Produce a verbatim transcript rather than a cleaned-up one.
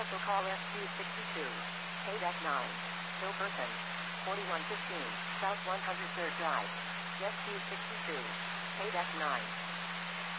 Special call S Q sixty-two. K nine. No person. forty-one fifteen, South one hundred third Drive. S Q sixty-two. K nine.